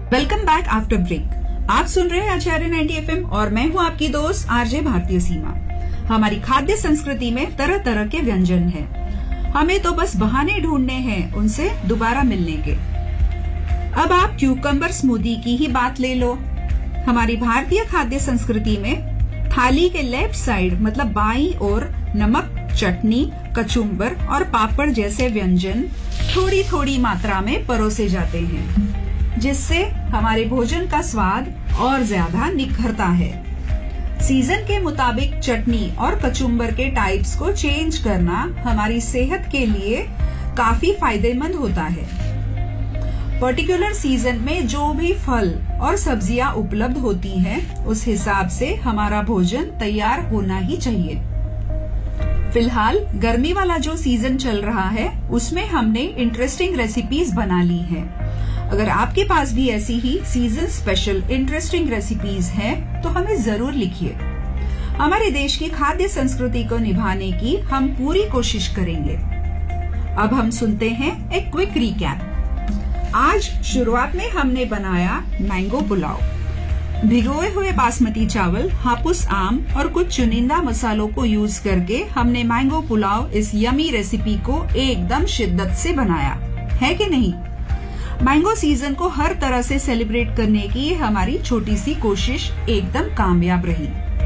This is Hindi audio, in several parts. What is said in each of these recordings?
Welcome back after break. आप सुन रहे हैं आचार्य 90 एफएम और मैं हूं आपकी दोस्त आरजे भारतीय सीमा। हमारी खाद्य संस्कृति में तरह तरह के व्यंजन हैं। हमें तो बस बहाने ढूंढने हैं उनसे दोबारा मिलने के। अब आप क्यूकम्बर स्मूदी की ही बात ले लो। हमारी भारतीय खाद्य संस्कृति में थाली के लेफ्ट साइड मतलब बाईं ओर नमक, चटनी, कचुम्बर और पापड़ जैसे व्यंजन थोड़ी थोड़ी मात्रा में परोसे जाते हैं, जिससे हमारे भोजन का स्वाद और ज्यादा निखरता है। सीजन के मुताबिक चटनी और कचुम्बर के टाइप्स को चेंज करना हमारी सेहत के लिए काफी फायदेमंद होता है। पर्टिकुलर सीजन में जो भी फल और सब्जियां उपलब्ध होती हैं, उस हिसाब से हमारा भोजन तैयार होना ही चाहिए। फिलहाल गर्मी वाला जो सीजन चल रहा है, उसमें हमने इंटरेस्टिंग रेसिपीज बना ली हैं। अगर आपके पास भी ऐसी ही सीजन स्पेशल इंटरेस्टिंग रेसिपीज हैं, तो हमें जरूर लिखिए। हमारे देश की खाद्य संस्कृति को निभाने की हम पूरी कोशिश करेंगे। अब हम सुनते हैं एक क्विक रिकैप। आज शुरुआत में हमने बनाया मैंगो पुलाव। भिगोए हुए बासमती चावल, हापुस आम और कुछ चुनिंदा मसालों को यूज करके हमने मैंगो पुलाव इस यमी रेसिपी को एकदम शिद्दत से बनाया है कि नहीं। मैंगो सीजन को हर तरह से सेलिब्रेट करने की हमारी छोटी सी कोशिश एकदम कामयाब रही।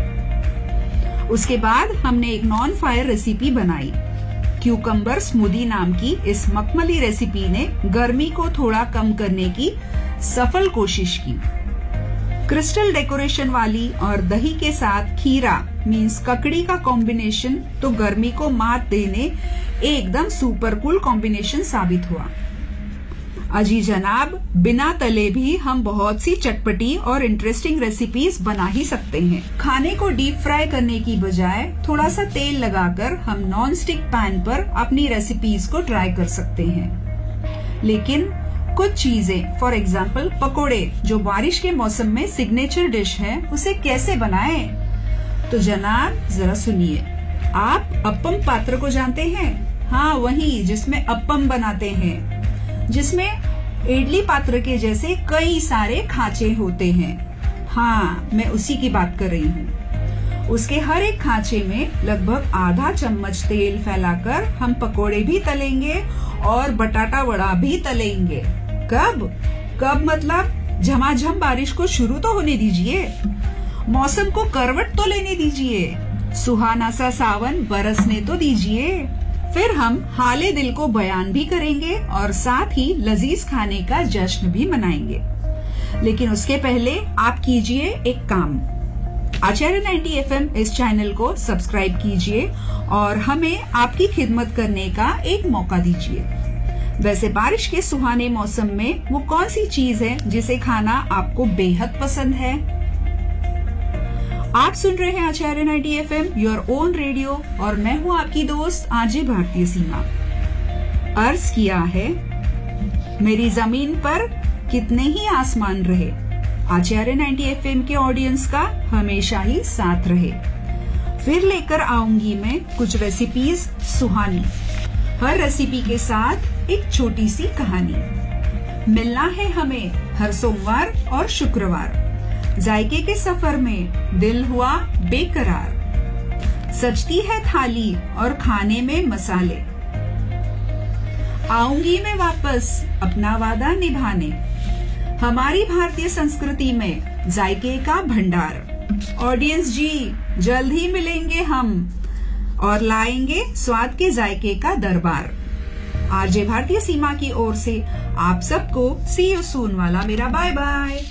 उसके बाद हमने एक नॉन फायर रेसिपी बनाई। क्यूकम्बर स्मूदी नाम की इस मखमली रेसिपी ने गर्मी को थोड़ा कम करने की सफल कोशिश की। क्रिस्टल डेकोरेशन वाली और दही के साथ खीरा मींस ककड़ी का कॉम्बिनेशन तो गर्मी को मात देने एकदम सुपर कूल कॉम्बिनेशन साबित हुआ। अजी जनाब, बिना तले भी हम बहुत सी चटपटी और इंटरेस्टिंग रेसिपीज बना ही सकते हैं। खाने को डीप फ्राई करने की बजाय थोड़ा सा तेल लगाकर हम नॉन स्टिक पैन पर अपनी रेसिपीज को ट्राई कर सकते हैं। लेकिन कुछ चीजें, फॉर एग्जाम्पल पकोड़े, जो बारिश के मौसम में सिग्नेचर डिश है, उसे कैसे बनाएं? तो जनाब जरा सुनिए। आप अप्पम पात्र को जानते हैं? हाँ, वही जिसमें अप्पम बनाते हैं, जिसमें इडली पात्र के जैसे कई सारे खांचे होते हैं। हाँ, मैं उसी की बात कर रही हूँ। उसके हर एक खांचे में लगभग आधा चम्मच तेल फैलाकर हम पकोड़े भी तलेंगे और बटाटा वड़ा भी तलेंगे। कब मतलब झमाझम बारिश को शुरू तो होने दीजिए, मौसम को करवट तो लेने दीजिए, सुहाना सा सावन बरसने तो दीजिए। फिर हम हाले दिल को बयान भी करेंगे और साथ ही लजीज खाने का जश्न भी मनाएंगे। लेकिन उसके पहले आप कीजिए एक काम। आचार्य 90 एफएम इस चैनल को सब्सक्राइब कीजिए और हमें आपकी खिदमत करने का एक मौका दीजिए। वैसे बारिश के सुहाने मौसम में वो कौन सी चीज है जिसे खाना आपको बेहद पसंद है? आप सुन रहे हैं आचार्य 90 एफएम, योर ओन रेडियो, और मैं हूँ आपकी दोस्त आरजे भारतीय सीमा। अर्ज किया है, मेरी जमीन पर कितने ही आसमान रहे, आचार्य 90 एफएम के ऑडियंस का हमेशा ही साथ रहे। फिर लेकर आऊंगी मैं कुछ रेसिपीज सुहानी, हर रेसिपी के साथ एक छोटी सी कहानी। मिलना है हमें हर सोमवार और शुक्रवार। जायके के सफर में दिल हुआ बेकरार, सजती है थाली और खाने में मसाले। आऊंगी मैं वापस अपना वादा निभाने, हमारी भारतीय संस्कृति में जायके का भंडार। ऑडियंस जी, जल्द ही मिलेंगे हम और लाएंगे स्वाद के जायके का दरबार। आरजे भारतीय सीमा की ओर से आप सबको सी यू सून वाला मेरा बाय बाय।